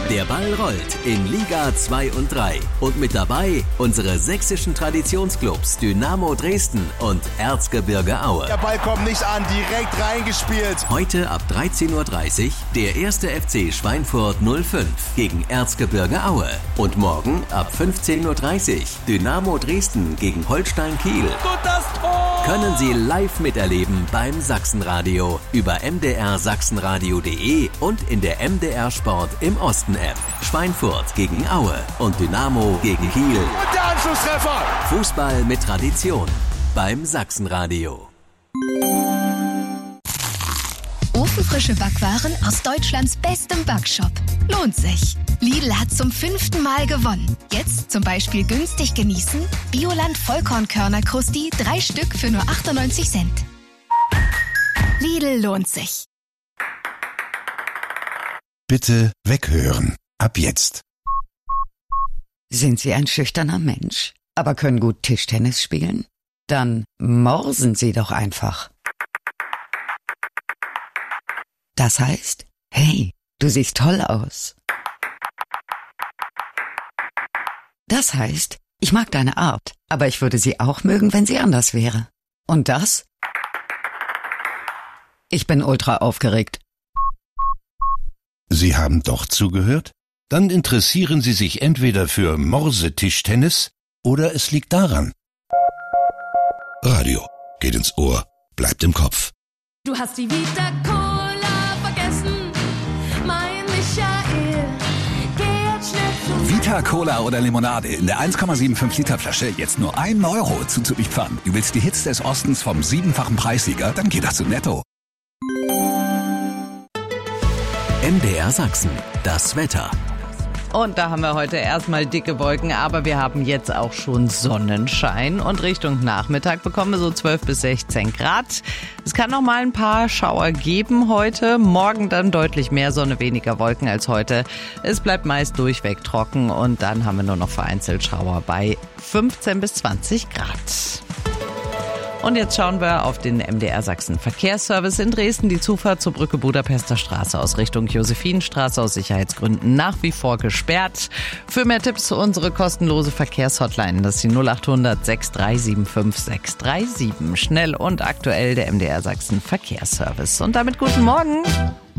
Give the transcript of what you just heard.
Der Ball rollt in Liga 2 und 3. Und mit dabei unsere sächsischen Traditionsclubs Dynamo Dresden und Erzgebirge Aue. Der Ball kommt nicht an, direkt reingespielt. Heute ab 13:30 Uhr der 1. FC Schweinfurt 05 gegen Erzgebirge Aue. Und morgen ab 15:30 Uhr Dynamo Dresden gegen Holstein Kiel. Und das Tor! Können Sie live miterleben beim Sachsenradio über mdrsachsenradio.de und in der MDR Sport im Osten App. Schweinfurt gegen Aue und Dynamo gegen Kiel. Und der Anschlusstreffer! Fußball mit Tradition beim Sachsenradio. Ofenfrische Backwaren aus Deutschlands bestem Backshop. Lohnt sich. Lidl hat zum 5. Mal gewonnen. Jetzt zum Beispiel günstig genießen: Bioland Vollkornkörner-Krusti, 3 Stück für nur 98 Cent. Lidl lohnt sich. Bitte weghören. Ab jetzt. Sind Sie ein schüchterner Mensch, aber können gut Tischtennis spielen? Dann morsen Sie doch einfach. Das heißt, hey, du siehst toll aus. Das heißt, ich mag deine Art, aber ich würde sie auch mögen, wenn sie anders wäre. Und das? Ich bin ultra aufgeregt. Sie haben doch zugehört? Dann interessieren Sie sich entweder für Morsetischtennis oder es liegt daran. Radio geht ins Ohr, bleibt im Kopf. Du hast die Vita Cola vergessen, mein Michael. Geh jetzt schnell zu Vita Cola oder Limonade in der 1,75 Liter Flasche jetzt nur 1 Euro zuzulieferern. Du willst die Hits des Ostens vom 7-fachen Preissieger? Dann geht das zu Netto. MDR Sachsen, das Wetter. Und da haben wir heute erstmal dicke Wolken, aber wir haben jetzt auch schon Sonnenschein und Richtung Nachmittag bekommen wir so 12 bis 16 Grad. Es kann noch mal ein paar Schauer geben heute, morgen dann deutlich mehr Sonne, weniger Wolken als heute. Es bleibt meist durchweg trocken und dann haben wir nur noch vereinzelt Schauer bei 15 bis 20 Grad. Und jetzt schauen wir auf den MDR Sachsen Verkehrsservice in Dresden. Die Zufahrt zur Brücke Budapester Straße aus Richtung Josephinstraße aus Sicherheitsgründen nach wie vor gesperrt. Für mehr Tipps unsere kostenlose Verkehrshotline. Das ist die 0800 6375 637. Schnell und aktuell der MDR Sachsen Verkehrsservice. Und damit guten Morgen.